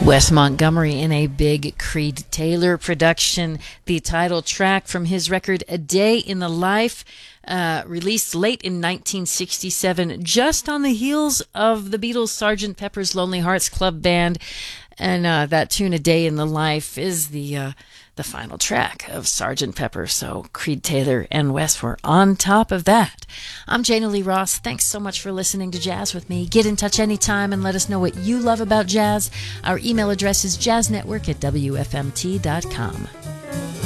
Wes Montgomery in a big Creed Taylor production. The title track from his record A Day in the Life, released late in 1967, just on the heels of the Beatles' Sgt. Pepper's Lonely Hearts Club Band. And that tune, A Day in the Life, is the final track of Sgt. Pepper. So Creed Taylor and Wes were on top of that. I'm Jana Lee Ross. Thanks so much for listening to Jazz with me. Get in touch anytime and let us know what you love about jazz. Our email address is jazznetwork@wfmt.com.